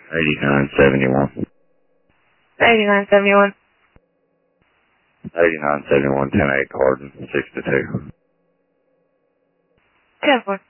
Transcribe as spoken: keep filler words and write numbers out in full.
eighty-nine seventy-one. eighty-nine seventy-one. eighty-nine seventy-one, ten eight, Carden, six to two. ten four.